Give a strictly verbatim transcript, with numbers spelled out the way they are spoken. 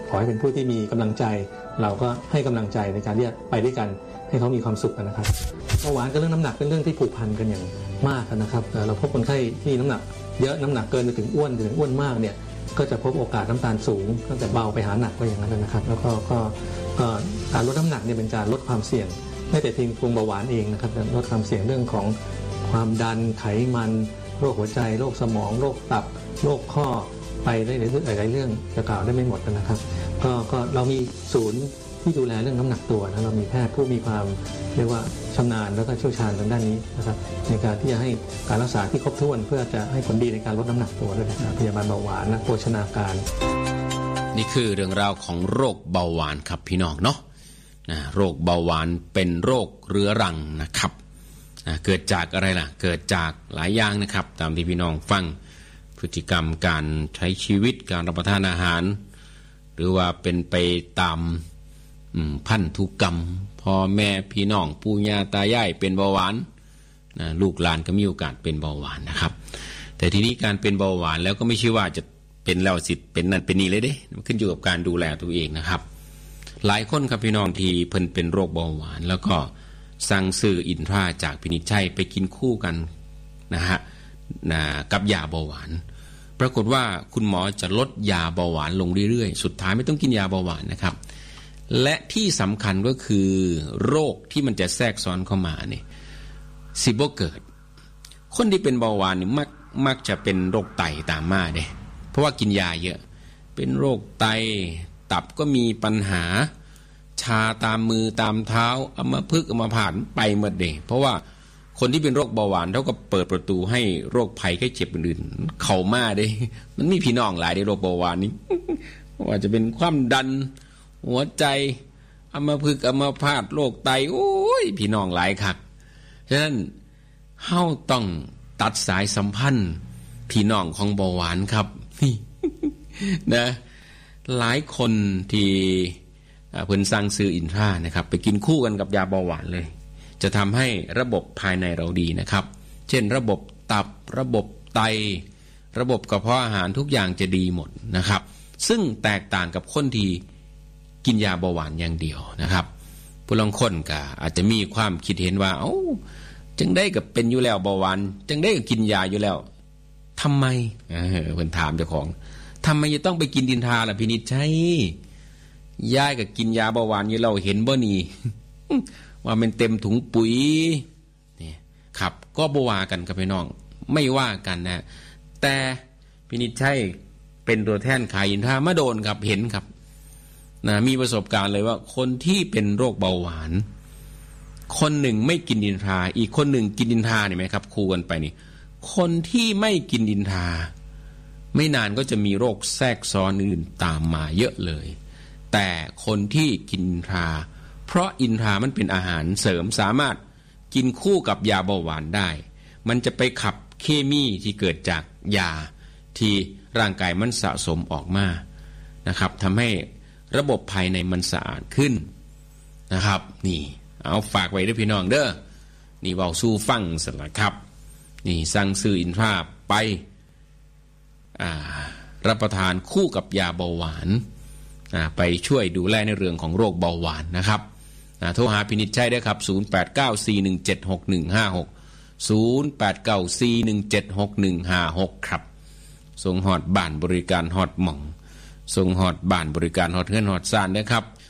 ขอให้เป็นผู้ที่มีกำลังใจเราก็ให้กำลังใจในการที่จะไปด้วยกันให้เขามีความสุขกันนะครับเบาหวานกับเรื่องน้ำหนักเป็นเรื่องที่ผูกพันกันอย่างมากนะครับเราพบคนไข้ที่น้ำหนักเยอะน้ำหนักเกินไปถึงอ้วนถึงอ้วนมากเนี่ยก็จะพบโอกาสน้ำตาลสูงตั้งแต่เบาไปหาหนักไปอย่างนั้นนะครับแล้วก็ก็การลดน้ำหนักเนี่ยเป็นการลดความเสี่ยงไม่แต่เพียงกลุ่มเบาหวานเองนะครับลดความเสี่ยงเรื่องของความดันไขมันโรคหัวใจโรคสมองโรคตับโรคข้อไปได้หลายๆเรื่องจะกล่าวได้ไม่หมดนะครับก็ก็เรามีศูนย์ที่ดูแลเรื่องน้ำหนักตัวนะเรามีแพทย์ผู้มีความเรียกว่าชำนาญแล้วก็เชี่ยวชาญทางด้านนี้นะครับในการที่จะให้การรักษาที่ครบถ้วนเพื่อจะให้ผลดีในการลดน้ำหนักตัวด้วยนะครับพยาบาลเบาหวานนักโภชนาการนี่คือเรื่องราวของโรคเบาหวานครับพี่น้องเนาะนะโรคเบาหวานเป็นโรคเรื้อรังนะครับนะเกิดจากอะไรล่ะเกิดจากหลายอย่างนะครับตามที่พี่น้องฟังพฤติกรรมการใช้ชีวิตการรับประทานอาหารหรือว่าเป็นไปตามพันธุกรรมพ่อแม่พี่น้องปู่ย่าตายายเป็นเบาหวานนะลูกหลานก็มีโอกาสเป็นเบาหวานนะครับแต่ทีนี้การเป็นเบาหวานแล้วก็ไม่ใช่ว่าจะเป็นแล้วสิเป็นนั่นเป็นนี่เลยเด้มันขึ้นอยู่กับการดูแลตัวเองนะครับหลายคนครับพี่น้องที่เพิ่นเป็นโรคเบาหวานแล้วก็สั่งซื้ออินทราจากพินิจชัยไปกินคู่กันนะฮะนะกับยาเบาหวานปรากฏว่าคุณหมอจะลดยาเบาหวานลงเรื่อยๆสุดท้ายไม่ต้องกินยาเบาหวานนะครับและที่สำคัญก็คือโรคที่มันจะแทรกซ้อนเข้ามาเนี่ยสิบ่เกิดคนที่เป็นเบาหวานนี่มักมักจะเป็นโรคไตตามมาเด้เพราะว่ากินยาเยอะเป็นโรคไตตับก็มีปัญหาชาตามมือตามเท้าอัมพฤกษ์อัมพาตไปหมดเด้เพราะว่าคนที่เป็นโรคเบาหวานเท่ากับเปิดประตูให้โรคภัยไข้เจ็บอื่นๆเข้ามาเด้มันมีพี่น้องหลายในโรคเบาหวานนี้ว่าจะเป็นความดันหัวใจอัมพฤกษ์อัมพาตโรคไตโอ้ยพี่น้องหลายคักฉะนั้นเฮาต้องตัดสายสัมพันธ์พี่น้องของเบาหวานครับนี่นะหลายคนที่เพิ่นสั่งซื้ออินทรานะครับไปกินคู่กันกับยาเบาหวานเลยจะทำให้ระบบภายในเราดีนะครับเช่นระบบตับระบบไตระบบกระเพาะอาหารทุกอย่างจะดีหมดนะครับซึ่งแตกต่างกับคนที่กินยาเบาหวานอย่างเดียวนะครับผู้ลางคนก็อาจจะมีความคิดเห็นว่าเอ้าจังได้กับเป็นอยู่แล้วเบาหวานจังได้กับกินยาอยู่แล้วทำไมเออเพิ่นถามเจ้าของทำไมจะต้องไปกินดินทาล่ะพินิจชัยยายก็กินยาเบาหวานอยู่แล้วเห็นบ่นี่ ว่ามันเต็มถุงปุ๋ยนี่ครับก็บ่ว่ากันกับพี่น้องไม่ว่ากันนะแต่พินิจชัยเป็นตัวแทนขายอินทรามาโดนครับเห็นครับนะมีประสบการณ์เลยว่าคนที่เป็นโรคเบาหวานคนหนึ่งไม่กินดินทราอีกคนหนึ่งกินดินทราเนี่ยไหมครับคู่กันไปนี่คนที่ไม่กินดินทราไม่นานก็จะมีโรคแทรกซ้อนอื่นตามมาเยอะเลยแต่คนที่กินอินทราเพราะอินทรามันเป็นอาหารเสริมสามารถกินคู่กับยาเบาหวานได้มันจะไปขับเคมีที่เกิดจากยาที่ร่างกายมันสะสมออกมานะครับทำให้ระบบภายในมันสะอาดขึ้นนะครับนี่เอาฝากไว้ด้วยพี่น้องเด้อนี่เว้าสู่ฟังสันละครับนี่สั่งซื้ออินทราไปรับประทานคู่กับยาเบาหวานไปช่วยดูแลในเรื่องของโรคเบาหวานนะครับโทรหาพินิจชัยได้ครับศูนย์ แปด เก้า สี่ หนึ่ง เจ็ด หก หนึ่ง ห้า หก ศูนย์ แปด เก้า สี่ หนึ่ง เจ็ด หก หนึ่ง ห้า หกครับส่งฮอดบ้านบริการฮอดหม่องส่งฮอดบ้านบริการฮอดเฮือนฮอดซ่านนะครับ